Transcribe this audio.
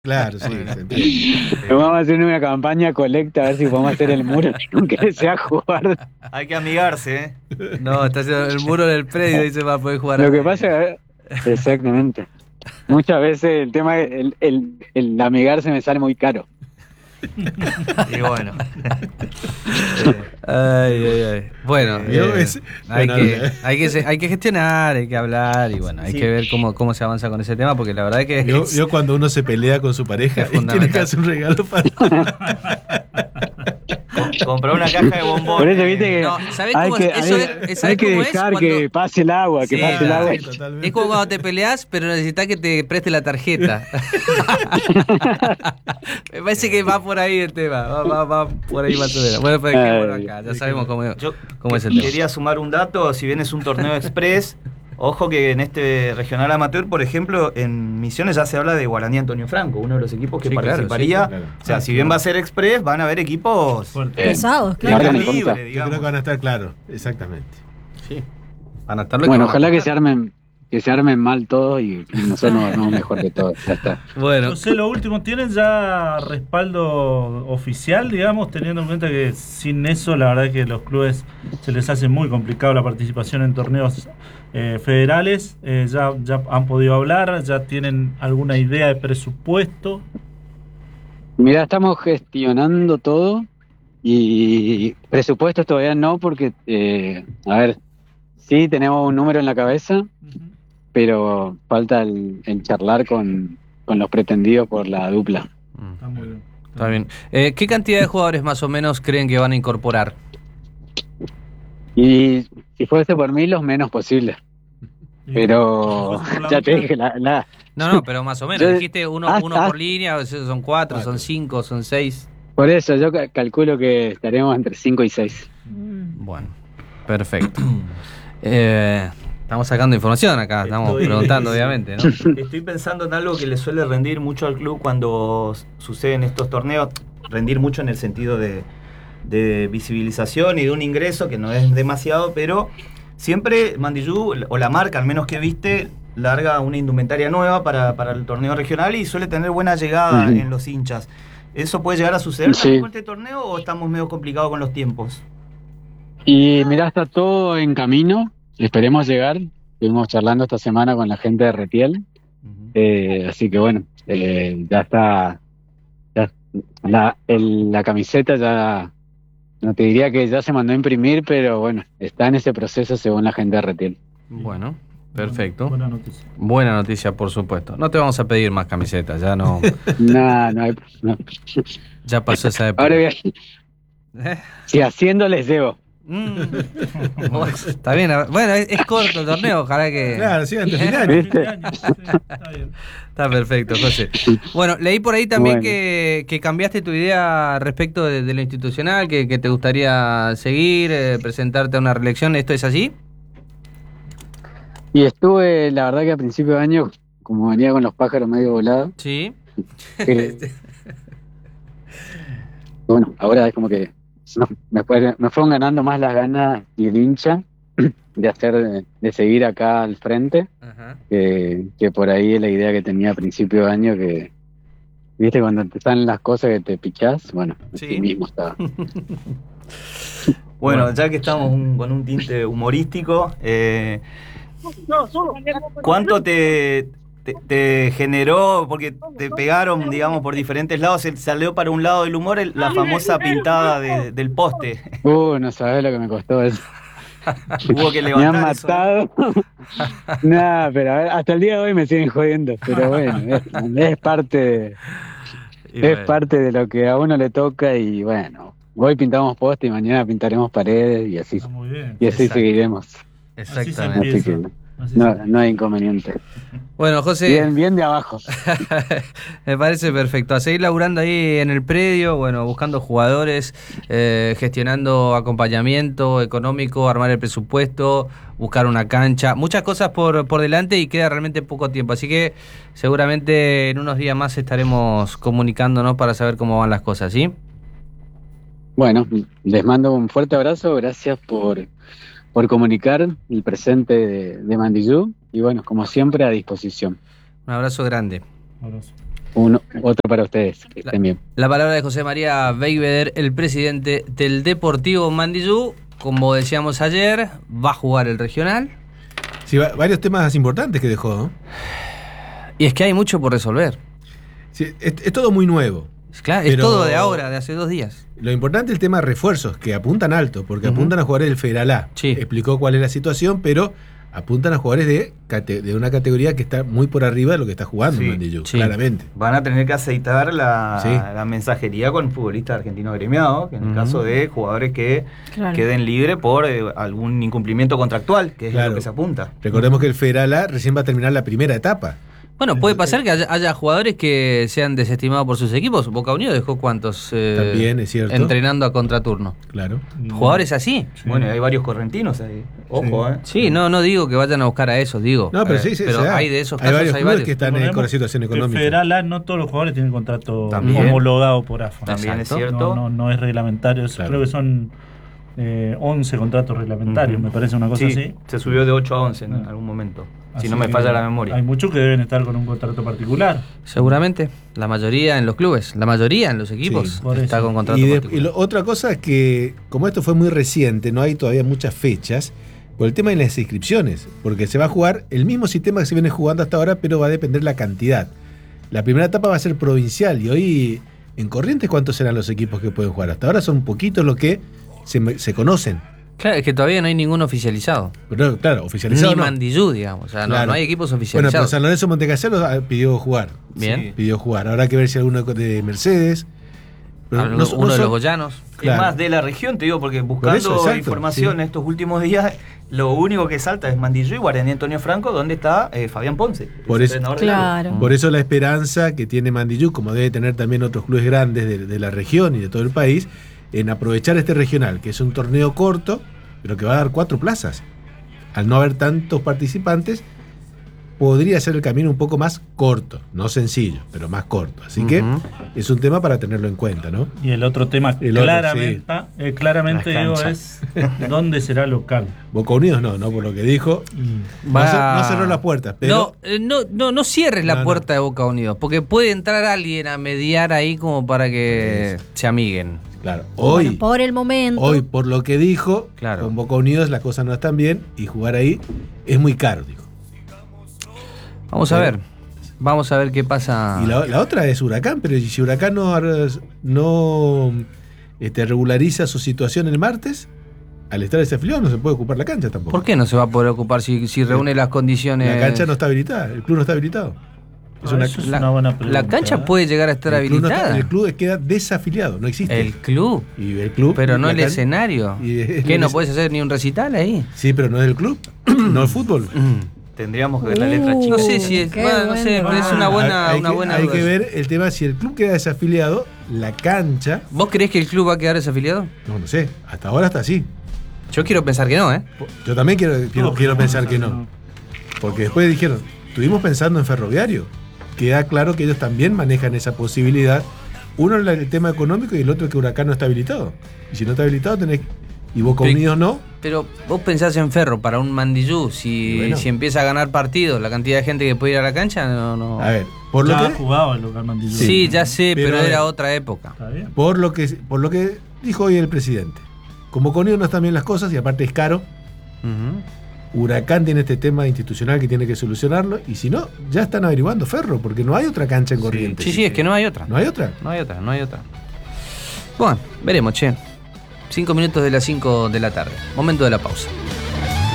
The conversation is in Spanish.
Claro, sí, se entiende. Vamos a hacer una campaña colecta a ver si podemos hacer el muro que desea jugar. Hay que amigarse, ¿eh? No, está haciendo el muro del predio y se va a poder jugar. Lo que pasa es, exactamente. Muchas veces el tema, el amigarse me sale muy caro. Y bueno. Ay. Bueno, Yo hay que gestionar, hay que hablar y bueno, hay Sí. que ver cómo se avanza con ese tema, porque la verdad es que yo cuando uno se pelea con su pareja Es y tiene que fundamental. hacer un regalo para... Comprar una caja de bombones. Por eso viste que No, ¿sabés hay cómo que, es? Eso hay, es- hay ¿sabés que cómo es? dejar Cuando- que pase el agua, que Sí, pase el claro. agua. Sí, totalmente. Es como cuando te peleas, pero necesitas que te preste la tarjeta. Me parece que va por ahí el tema. Va por ahí más o menos. Bueno, pues dejémoslo acá. Ya sabemos cómo es el tema. Quería sumar un dato, si bien es un torneo express, ojo que en este regional amateur, por ejemplo, en Misiones ya se habla de Guaraní Antonio Franco, uno de los equipos que Sí, claro, participaría. sí, claro. O sea, si bien va a ser express, van a haber equipos Pesados, de claro. Marcan en libre, contra. Yo digamos. creo que van a estar claros, exactamente. Sí. Van a estar Bueno, locos. ojalá que se armen mal todos y nosotros nos armamos mejor que todos. Ya está. Bueno, No sé, lo último, ¿tienen ya respaldo oficial, digamos, teniendo en cuenta que sin eso la verdad es que los clubes se les hace muy complicado la participación en torneos federales? Ya han podido hablar, ya tienen alguna idea de presupuesto. Mirá, estamos gestionando todo y presupuestos todavía no porque, a ver, sí tenemos un número en la cabeza, pero falta el charlar con los pretendidos por la dupla. Está muy bien. está bien. ¿Qué cantidad de jugadores más o menos creen que van a incorporar? Y si fuese por mí, los menos posibles. Pero Si fuese por la ya te dupla, dije, No, pero más o menos. Yo- Dijiste uno por línea, o sea, son cuatro, son 5, son 6. por eso yo calculo que estaremos entre 5 y 6. Bueno, perfecto. Estamos sacando información acá, estamos Estoy- preguntando, obviamente, ¿no? Estoy pensando en algo que le suele rendir mucho al club cuando suceden estos torneos, rendir mucho en el sentido de visibilización y de un ingreso que no es demasiado, pero siempre Mandillú, o la marca al menos que viste, larga una indumentaria nueva para el torneo regional y suele tener buena llegada Ujú. en los hinchas. ¿Eso puede llegar a suceder Sí. también con este torneo o estamos medio complicados con los tiempos? Y mirá, está todo en camino, esperemos llegar. Estuvimos charlando esta semana con la gente de Retiel, así que bueno, ya está, la camiseta ya, no te diría que ya se mandó a imprimir, pero bueno, está en ese proceso según la gente de Retiel. Bueno, perfecto. Buena noticia. Buena noticia, por supuesto. No te vamos a pedir más camisetas, ya no, No. ya pasó esa época. Ahora bien, ¿Eh? si haciendo les llevo. Bueno, está bien, bueno, es corto el torneo, ojalá que... Claro, sí, antes de final. Fin ¿Viste? de año, sí, está bien. Está perfecto, José. Bueno, leí por ahí también Bueno. que cambiaste tu idea respecto de lo institucional, que te gustaría seguir, presentarte a una reelección. ¿Esto es así? Y estuve, la verdad que a principio de año, como venía con los pájaros medio volados, Sí. bueno, ahora es como que me fueron ganando más las ganas y el hincha de seguir acá al frente, Ajá. que por ahí es la idea que tenía a principio de año, que viste cuando te salen las cosas que te pichás, bueno, Sí. así mismo estaba. Bueno, ya que estamos con un tinte humorístico, ¿cuánto te generó? Porque te pegaron, digamos, por diferentes lados. Salió para un lado del humor la famosa pintada del poste. No sabés lo que me costó eso. Hubo que Me han levantar eso, ¿no? matado. Nada, pero a ver, hasta el día de hoy me siguen jodiendo, pero bueno, es parte de lo que a uno le toca y bueno, hoy pintamos poste y mañana pintaremos paredes y así, Está muy bien. Exacto. seguiremos. Así se Exactamente. Así empieza. que Así se no hay inconveniente. Bueno, José, Bien de abajo. me parece perfecto. A seguir laburando ahí en el predio, bueno, buscando jugadores, gestionando acompañamiento económico, armar el presupuesto, buscar una cancha, muchas cosas por delante y queda realmente poco tiempo. Así que seguramente en unos días más estaremos comunicándonos para saber cómo van las cosas, ¿sí? Bueno, les mando un fuerte abrazo, gracias por comunicar el presente de Mandillú y bueno, como siempre a disposición. Un abrazo grande. Abrazo. Otro para ustedes, que estén bien. La palabra de José María Beigbeder, el presidente del Deportivo Mandillú. Como decíamos ayer, va a jugar el regional. Sí, varios temas importantes que dejó, ¿no? Y es que hay mucho por resolver. Sí, es todo muy nuevo. Claro, Pero es todo de ahora, de hace 2 días. Lo importante es el tema de refuerzos, que apuntan alto, porque apuntan a jugadores del Federal A. Sí. Explicó cuál es la situación, pero apuntan a jugadores de una categoría que está muy por arriba de lo que está jugando Sí. Mandillú, Sí. claramente. Van a tener que aceitar la Sí. mensajería con futbolistas argentinos agremiados, que en el caso de jugadores que Claro. queden libres por algún incumplimiento contractual, que es Claro. lo que se apunta. Recordemos que el Federal A recién va a terminar la primera etapa. Bueno, puede pasar que haya jugadores que sean desestimados por sus equipos. Boca Unidos dejó cuántos También, es cierto. entrenando a contraturno. Claro. Jugadores así. Sí. Bueno, hay varios correntinos ahí. Ojo, Sí, no digo que vayan a buscar a esos, digo. No, pero sí, pero se da. hay de esos Hay casos, varios hay clubes varios. que están con Recordemos situación que el económica. Federal A, no todos los jugadores tienen contrato También. homologado por AFA. También Exacto. es cierto. No es reglamentario, Claro. creo que son 11 contratos reglamentarios, Ujú. me parece una cosa Sí, así. se subió de 8 a 11 en Ah. algún momento. Así Si no me que falla la memoria. Hay muchos que deben estar con un contrato particular. Seguramente, la mayoría en los clubes, la mayoría en los equipos Sí, por está eso. con contrato Y particular. otra cosa es que, como esto fue muy reciente, no hay todavía muchas fechas, por el tema de las inscripciones, porque se va a jugar el mismo sistema que se viene jugando hasta ahora, pero va a depender la cantidad. La primera etapa va a ser provincial y hoy en Corrientes, ¿cuántos serán los equipos que pueden jugar? Hasta ahora son poquitos los que se conocen. Claro, es que todavía no hay ninguno oficializado. Pero claro, oficializado Ni no. Mandillú, digamos. O sea, Claro. no hay equipos Bueno, pero oficializados. San Lorenzo Montecasero pidió jugar. Bien. Sí. Pidió jugar. Habrá que ver si alguno de Mercedes. Pero Uno no de son- los goyanos. Claro. Es más de la región, te digo, porque buscando exacto, información sí. estos últimos días, lo único que salta es Mandillú y Guaraní Antonio Franco, donde está Fabián Ponce. Por el eso- entrenador del Lago. Claro. Por eso la esperanza que tiene Mandillú, como debe tener también otros clubes grandes de la región y de todo el país, en aprovechar este regional, que es un torneo corto, pero que va a dar 4 plazas. Al no haber tantos participantes, podría ser el camino un poco más corto, no sencillo, pero más corto. Así que Ujú. es un tema para tenerlo en cuenta, ¿no? Y el otro tema El otro, claramente Las digo, canchas. es dónde será local. Boca Unidos no, por lo que dijo. No cerró las puertas, pero No cierres la No, puerta de Boca Unidos, porque puede entrar alguien a mediar ahí como para que se amiguen. claro, Bueno, por el momento. hoy, por lo que dijo, Claro. con Boca Unidos las cosas no están bien y jugar ahí es muy caro, dijo. Vamos a ver. Vamos a ver qué pasa. Y la otra es Huracán, pero si Huracán no regulariza su situación el martes, al estar desafiliado no se puede ocupar la cancha tampoco. ¿Por qué no se va a poder ocupar si reúne las condiciones? La cancha no está habilitada, el club no está habilitado. Es una- Eso es la, una buena pregunta. la cancha ¿eh? puede llegar a estar el club no está- habilitada. el club queda desafiliado, no existe. El club, Y el club. pero no la el can- escenario. y ¿Qué? ¿No el- puedes hacer ni un recital ahí? Sí, pero no es del club, no el fútbol. Tendríamos que ver la letra chica. No sé si es. Qué Bueno, no sé, buen pero es una buena. hay una que, buena hay duda. que ver el tema si el club queda desafiliado, la cancha, ¿Vos creés que el club va a quedar desafiliado? no sé, hasta ahora está así. Yo quiero pensar que no, ¿eh? Yo también quiero pensar que no. Porque después dijeron, estuvimos pensando en Ferroviario. Queda claro que ellos también manejan esa posibilidad. Uno es el tema económico y el otro es que Huracán no está habilitado. Y si no está habilitado, y Boca Sí. Unidos no. Pero vos pensás en Ferro para un Mandillú, si, Y bueno. si empieza a ganar partidos, la cantidad de gente que puede ir a la cancha, no. A ver, por lo Ya ha que, jugado el local Mandillú. Sí, ya sé, Pero pero, a ver. era otra época. Está bien. por lo que dijo hoy el presidente. Como Boca Unidos no están bien las cosas y aparte es caro, Ujú. Huracán tiene este tema institucional que tiene que solucionarlo. Y si no, ya están averiguando Ferro, porque no hay otra cancha en Corrientes. Sí, es que no hay otra. ¿No hay otra? No hay otra. Bueno, veremos, che. 5 minutos de las 5 de la tarde. Momento de la pausa.